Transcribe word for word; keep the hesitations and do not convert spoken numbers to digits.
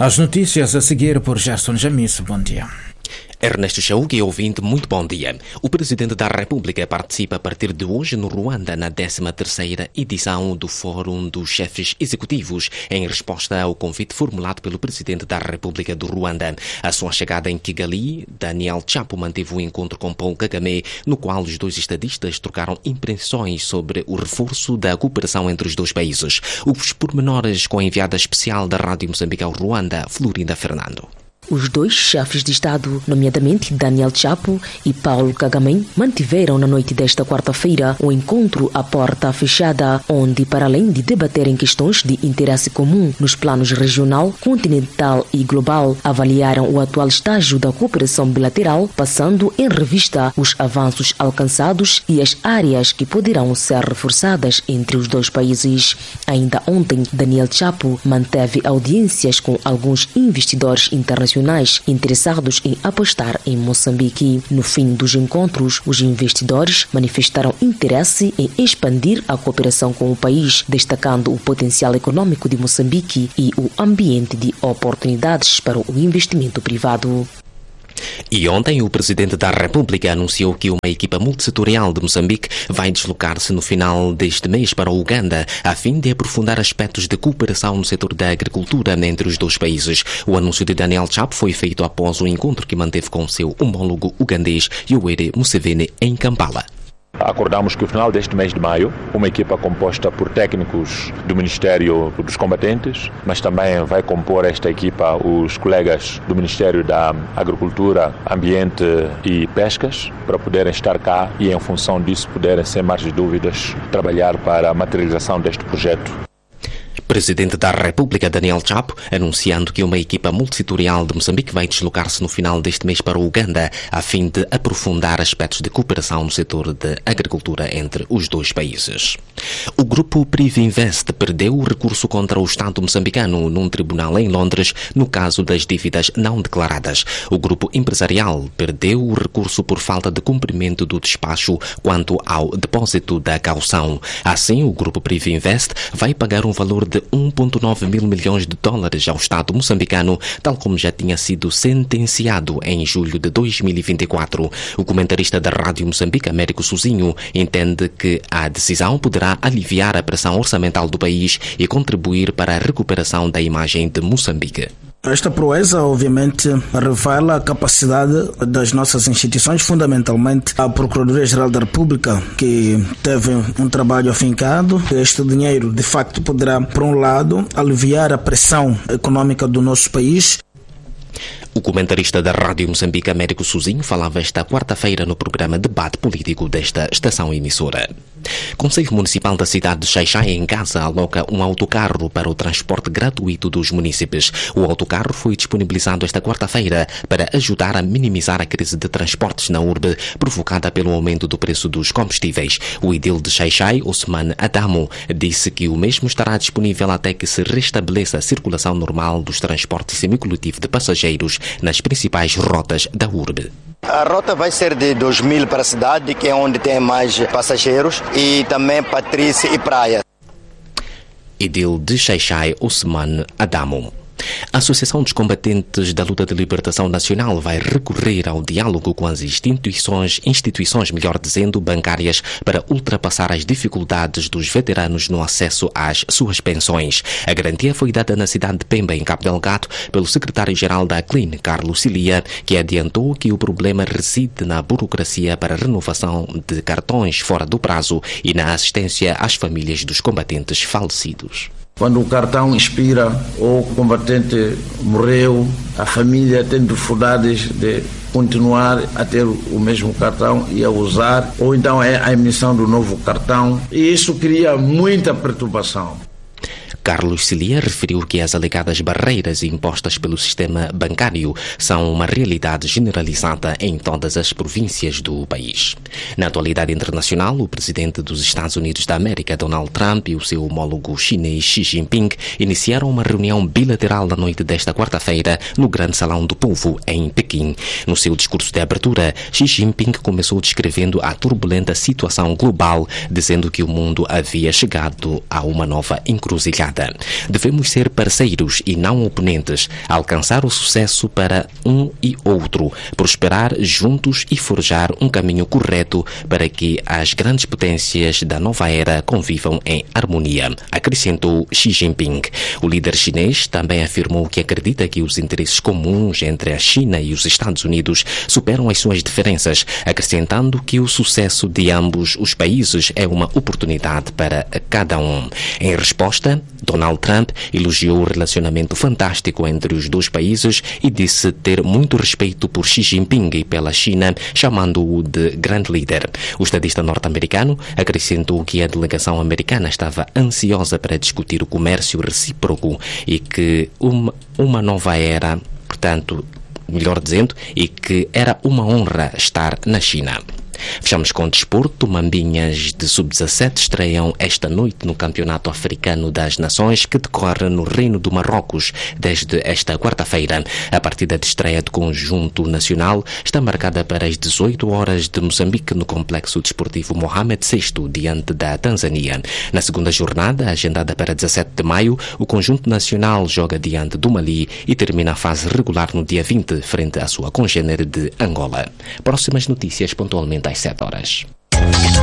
As notícias a seguir por Gerson Jamis. Bom dia. Ernesto Chauque, ouvinte, muito bom dia. O Presidente da República participa a partir de hoje no Ruanda na décima terceira edição do Fórum dos Chefes Executivos, em resposta ao convite formulado pelo Presidente da República do Ruanda. A sua chegada em Kigali, Daniel Chapo manteve um encontro com Paul Kagame, no qual os dois estadistas trocaram impressões sobre o reforço da cooperação entre os dois países. Os pormenores com a enviada especial da Rádio Moçambique ao Ruanda, Florinda Fernando. Os dois chefes de Estado, nomeadamente Daniel Chapo e Paulo Kagame, mantiveram na noite desta quarta-feira um encontro à porta fechada, onde, para além de debaterem questões de interesse comum nos planos regional, continental e global, avaliaram o atual estágio da cooperação bilateral, passando em revista os avanços alcançados e as áreas que poderão ser reforçadas entre os dois países. Ainda ontem, Daniel Chapo manteve audiências com alguns investidores internacionais interessados em apostar em Moçambique. No fim dos encontros, os investidores manifestaram interesse em expandir a cooperação com o país, destacando o potencial econômico de Moçambique e o ambiente de oportunidades para o investimento privado. E ontem o Presidente da República anunciou que uma equipa multissetorial de Moçambique vai deslocar-se no final deste mês para o Uganda, a fim de aprofundar aspectos de cooperação no setor da agricultura entre os dois países. O anúncio de Daniel Chapo foi feito após o encontro que manteve com seu homólogo ugandês Yoweri Museveni em Kampala. Acordamos que no final deste mês de maio, uma equipa composta por técnicos do Ministério dos Combatentes, mas também vai compor esta equipa os colegas do Ministério da Agricultura, Ambiente e Pescas, para poderem estar cá e, em função disso, poderem, sem mais dúvidas, trabalhar para a materialização deste projeto. Presidente da República Daniel Chapo anunciando que uma equipa multissetorial de Moçambique vai deslocar-se no final deste mês para o Uganda a fim de aprofundar aspectos de cooperação no setor de agricultura entre os dois países. O grupo Privinvest perdeu o recurso contra o Estado moçambicano num tribunal em Londres no caso das dívidas não declaradas. O grupo empresarial perdeu o recurso por falta de cumprimento do despacho quanto ao depósito da caução. Assim, o grupo Privinvest vai pagar um valor de um vírgula nove mil milhões de dólares ao Estado moçambicano, tal como já tinha sido sentenciado em julho de dois mil e vinte e quatro. O comentarista da Rádio Moçambique, Américo Sozinho, entende que a decisão poderá aliviar a pressão orçamental do país e contribuir para a recuperação da imagem de Moçambique. Esta proeza, obviamente, revela a capacidade das nossas instituições, fundamentalmente a Procuradoria-Geral da República, que teve um trabalho afincado. Este dinheiro, de facto, poderá, por um lado, aliviar a pressão econômica do nosso país. O comentarista da Rádio Moçambique, Américo Sozinho, falava esta quarta-feira no programa Debate Político desta estação emissora. Conselho Municipal da cidade de Xai-Xai, em Gaza, aloca um autocarro para o transporte gratuito dos munícipes. O autocarro foi disponibilizado esta quarta-feira para ajudar a minimizar a crise de transportes na urbe provocada pelo aumento do preço dos combustíveis. O edil de Xai-Xai, Osman Adamo, disse que o mesmo estará disponível até que se restabeleça a circulação normal dos transportes semicoletivo de passageiros nas principais rotas da urbe. A rota vai ser de dois mil para a cidade, que é onde tem mais passageiros, e também Patrícia e Praia. Edil de Xai-Xai, Osman Adamo. A Associação dos Combatentes da Luta de Libertação Nacional vai recorrer ao diálogo com as instituições, instituições, melhor dizendo, bancárias, para ultrapassar as dificuldades dos veteranos no acesso às suas pensões. A garantia foi dada na cidade de Pemba, em Cabo Delgado, pelo secretário-geral da Clean, Carlos Cilia, que adiantou que o problema reside na burocracia para a renovação de cartões fora do prazo e na assistência às famílias dos combatentes falecidos. Quando o cartão expira ou o combatente morreu, a família tem dificuldades de continuar a ter o mesmo cartão e a usar, ou então é a emissão do novo cartão, e isso cria muita perturbação. Carlos Cilia referiu que as alegadas barreiras impostas pelo sistema bancário são uma realidade generalizada em todas as províncias do país. Na atualidade internacional, o presidente dos Estados Unidos da América, Donald Trump, e o seu homólogo chinês Xi Jinping iniciaram uma reunião bilateral na noite desta quarta-feira no Grande Salão do Povo, em Pequim. No seu discurso de abertura, Xi Jinping começou descrevendo a turbulenta situação global, dizendo que o mundo havia chegado a uma nova encruzilhada. jornada. Devemos ser parceiros e não oponentes, alcançar o sucesso para um e outro, prosperar juntos e forjar um caminho correto para que as grandes potências da nova era convivam em harmonia, acrescentou Xi Jinping. O líder chinês também afirmou que acredita que os interesses comuns entre a China e os Estados Unidos superam as suas diferenças, acrescentando que o sucesso de ambos os países é uma oportunidade para cada um. Em resposta, Donald Trump elogiou o relacionamento fantástico entre os dois países e disse ter muito respeito por Xi Jinping e pela China, chamando-o de grande líder. O estadista norte-americano acrescentou que a delegação americana estava ansiosa para discutir o comércio recíproco e que uma, uma nova era, portanto, melhor dizendo, e que era uma honra estar na China. Fechamos com o desporto. Mambinhas de sub dezassete estreiam esta noite no Campeonato Africano das Nações, que decorre no Reino do Marrocos desde esta quarta-feira. A partida de estreia do conjunto nacional está marcada para as dezoito horas de Moçambique, no Complexo Desportivo Mohamed sexto, diante da Tanzânia. Na segunda jornada, agendada para dezassete de maio, o conjunto nacional joga diante do Mali e termina a fase regular no dia vinte, frente à sua congênere de Angola. Próximas notícias pontualmente às sete horas.